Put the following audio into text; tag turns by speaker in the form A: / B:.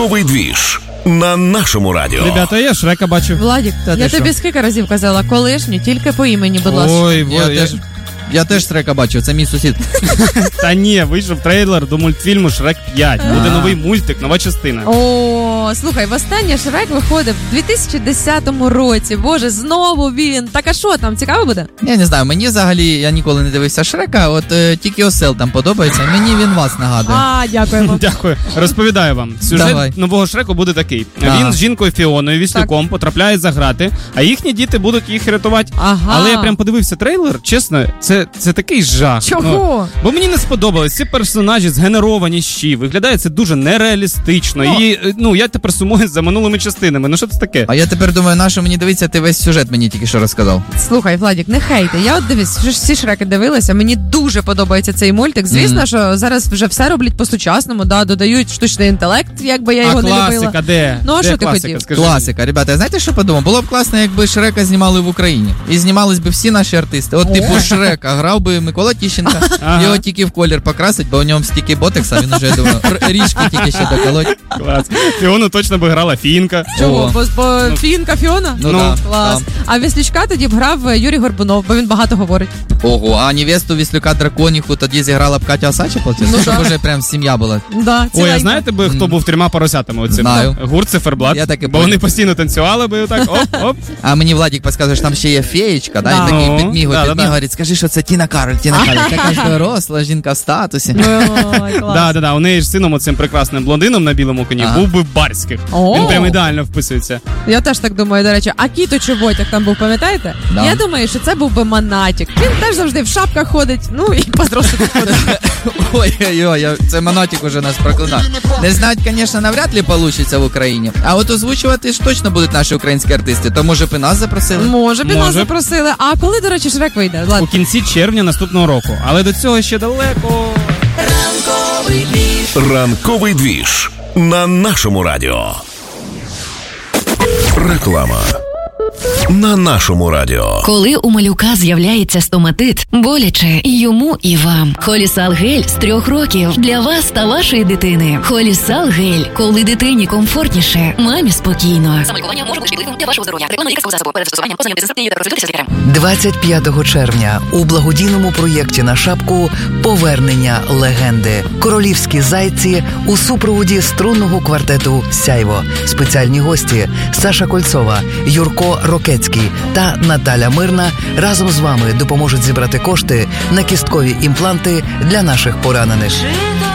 A: Ранковий двіж на нашому радіо.
B: Ребята, я Шрека бачив.
C: Владік, я тобі скільки разів казала, колишню, тільки по імені, будь ласка.
B: Ой,
D: Я теж Шрека бачив, це мій сусід.
B: Та ні, вийшов трейлер до мультфільму Шрек 5. Буде новий мультик, нова частина.
C: О, слухай, востаннє Шрек виходив в 2010 році. Боже, знову він. Так а що там, цікаво буде?
D: Я не знаю, мені взагалі, я ніколи не дивився Шрека, от тільки Осел там подобається, мені він вас нагадує.
C: Дякуємо.
B: Дякую. Розповідаю вам. Сюжет нового Шреку буде такий. Він з жінкою Фіоною, Віслюком, потрапляє за грати, а їхні діти будуть їх рятувати. Але я прям подивився трейлер, чесно, це такий жах.
C: Чого?
B: Бо мені не сподобалось. Ці персонажі згенеровані щі. Виглядає це дуже нереалістично. І я тепер сумую за минулими частинами. Що це таке?
D: А я тепер думаю, на що мені дивиться, ти весь сюжет мені тільки що розказав.
C: Слухай, Владік, не хейте. Я от дивись, всі Шреки дивилася, мені дуже подобається цей мультик. Звісно, що зараз вже все роблять по-сучасному, додають штучний інтелект, якби я його не любила.
B: А класика де?
C: Ну, а що ти хотів?
D: Класика, ребята, знаєте, що подумав? Було б класно, якби Шрека знімали в Україні. І знімались би всі наші артисти. От типу Шрека грав би Микола Тіщенко, його тільки в колір покрасить, бо у ньому стільки ботекса, він уже, я думаю, ріжки тільки ще доколоть.
B: Клас. Фіону точно би грала Фінка.
C: Чого? Бо Фінка Фіона?
D: Ну,
C: клас. А Віслючка тоді б грав Юрій Горбунов, бо він багато говорить.
D: Ого, а невесту Віслюка Драконіху тоді зіграла б Катя Осадча, щоб уже прям сім'я була.
C: Ой,
B: а знаєте би, хто був 3 поросятами оцим?
D: Знаю.
B: Гурт Циферблат. Бо вони постійно танцювали би отак, оп-оп.
D: А мені Владік підказує, що там ще є феєчка, і такий підмігує, говорить, скажи, що це Тіна Кароль, така ж доросла жінка в статусі.
B: Да, у неї ж сином оцим прекрасним блондином на білому коні був би Барських. Він прям ідеально вписується.
C: Я теж так думаю, до речі. А Кіто Чоботяк там був, пам'ятаєте? Я думаю, що це був би Монатік. Він теж завжди в шапках ходить, і по-зрослому ходить.
D: Ой-ой-ой, це Монатік уже нас прокладає. Не знати, звісно, навряд ли вийде в Україні. А от озвучувати ж точно будуть наші українські артисти. То може б і нас запросили?
C: Може б і нас запросили. А коли, до речі, Шрек вийде?
B: У кінці червня наступного року. Але до цього ще далеко.
A: Ранковий двіж на нашому радіо. Реклама на нашому радіо.
E: Коли у малюка з'являється стоматит, боляче і йому, і вам. Холісал гель з 3 років для вас та вашої дитини. Холісал гель, коли дитині комфортніше, мамі спокійно.
F: Самолікування може бути шкідливим для вашого здоров'я. Реклама лікарського засобу. Перед застосуванням ознайомтеся з інструкцією та консультуйтеся з лікарем.
G: 25 червня у благодійному проєкті на шапку «Повернення легенди». Королівські зайці у супроводі струнного квартету «Сяйво». Спеціальні гості Саша Кольцова, Юрко Рокецький та Наталя Мирна разом з вами допоможуть зібрати кошти на кісткові імпланти для наших поранених.